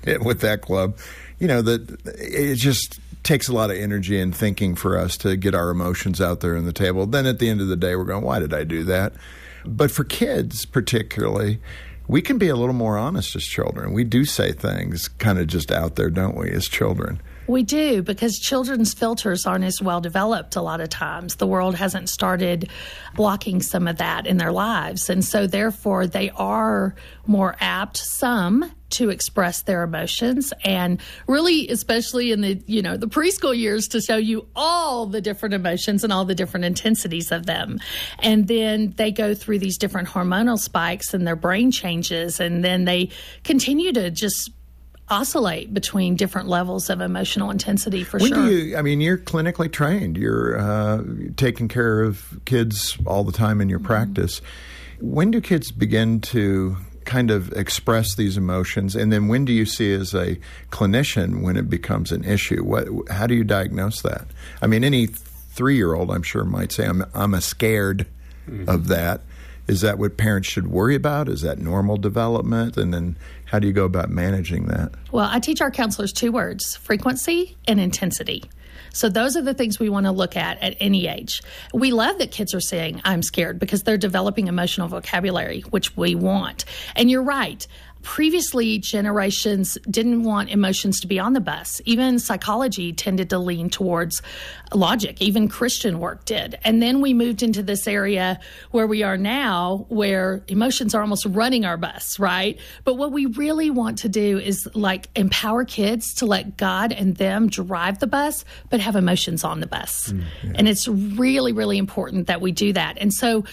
with that club. That it just takes a lot of energy and thinking for us to get our emotions out there on the table. Then at the end of the day, we're going, why did I do that? But for kids particularly, we can be a little more honest as children. We do say things kind of just out there, don't we, as children? We do, because children's filters aren't as well developed a lot of times. The world hasn't started blocking some of that in their lives. And so therefore they are more apt, some, to express their emotions, and really, especially in the preschool years, to show you all the different emotions and all the different intensities of them. And then they go through these different hormonal spikes and their brain changes, and then they continue to just oscillate between different levels of emotional intensity for sure. You're clinically trained. You're taking care of kids all the time in your practice. When do kids begin to kind of express these emotions? And then when do you see as a clinician when it becomes an issue? How do you diagnose that? I mean, any 3-year-old, I'm sure, might say, I'm a scared of that. Is that what parents should worry about? Is that normal development? And then how do you go about managing that? Well, I teach our counselors 2 words: frequency and intensity. So those are the things we want to look at any age. We love that kids are saying, I'm scared, because they're developing emotional vocabulary, which we want. And you're right. Previously, generations didn't want emotions to be on the bus. Even psychology tended to lean towards logic. Even Christian work did. And then we moved into this area where we are now, where emotions are almost running our bus, right? But what we really want to do is empower kids to let God and them drive the bus, but have emotions on the bus. Yeah. And it's really, really important that we do that. And so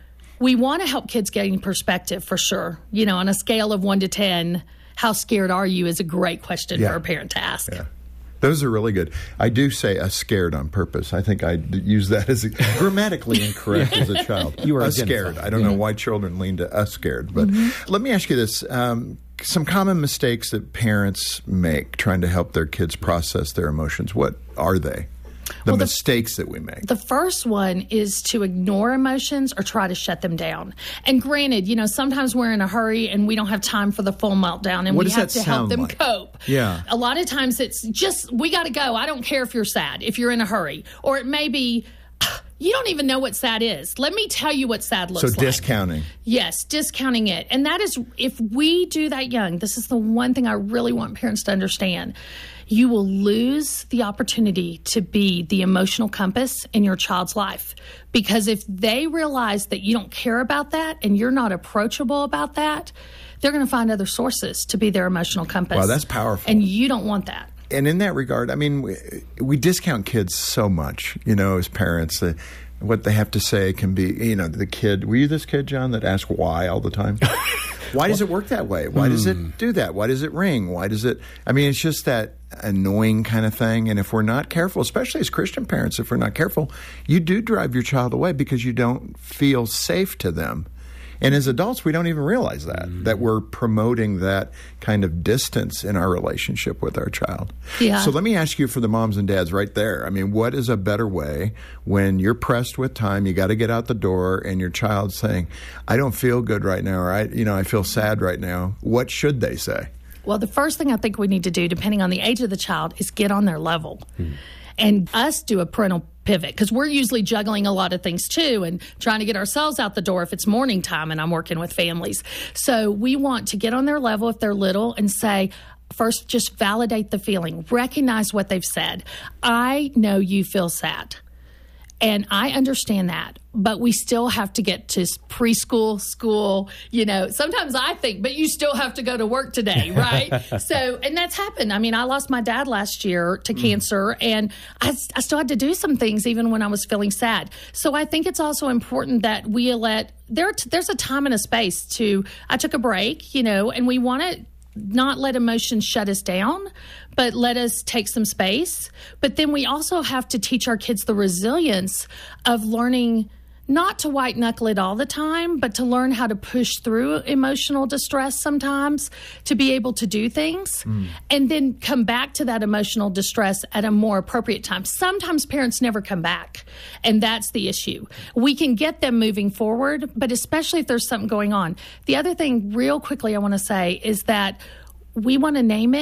we want to help kids gain perspective for sure. On a scale of 1 to 10, how scared are you is a great question for a parent to ask. Yeah. Those are really good. I do say scared on purpose. I think I use that as grammatically incorrect as a child. You are scared. I don't know why children lean to scared. But let me ask you this. Some common mistakes that parents make trying to help their kids process their emotions. What are they? The mistakes that we make. The first one is to ignore emotions or try to shut them down. And granted, sometimes we're in a hurry and we don't have time for the full meltdown, and we have to help them cope. Yeah. A lot of times it's just, we got to go. I don't care if you're sad, if you're in a hurry. Or it may be, you don't even know what sad is. Let me tell you what sad looks like. So discounting. Yes, discounting it. And that is, if we do that young, this is the one thing I really want parents to understand. You will lose the opportunity to be the emotional compass in your child's life. Because if they realize that you don't care about that and you're not approachable about that, they're going to find other sources to be their emotional compass. Wow, that's powerful. And you don't want that. And in that regard, we discount kids so much, as parents. What they have to say can be, the kid. Were you this kid, John, that asked why all the time? Why does it work that way? Why does it do that? Why does it ring? Why does it? It's just that annoying kind of thing. And if we're not careful, especially as Christian parents, if we're not careful, you do drive your child away because you don't feel safe to them. And as adults, we don't even realize that we're promoting that kind of distance in our relationship with our child. Yeah. So let me ask you, for the moms and dads right there, what is a better way when you're pressed with time, you got to get out the door, and your child's saying, I don't feel good right now, or I feel sad right now. What should they say? Well, the first thing I think we need to do, depending on the age of the child, is get on their level. And us do a parental pivot, because we're usually juggling a lot of things too and trying to get ourselves out the door if it's morning time and I'm working with families. So we want to get on their level if they're little and say, first, just validate the feeling. Recognize what they've said. I know you feel sad. And I understand that, but we still have to get to preschool, school, sometimes I think, but you still have to go to work today, right? And that's happened. I lost my dad last year to cancer, and I still had to do some things even when I was feeling sad. So I think it's also important that we there's a time and a space I took a break, and we want to not let emotions shut us down, but let us take some space. But then we also have to teach our kids the resilience of learning not to white knuckle it all the time, but to learn how to push through emotional distress sometimes to be able to do things and then come back to that emotional distress at a more appropriate time. Sometimes parents never come back, and that's the issue. We can get them moving forward, but especially if there's something going on. The other thing real quickly I want to say is that we want to name it.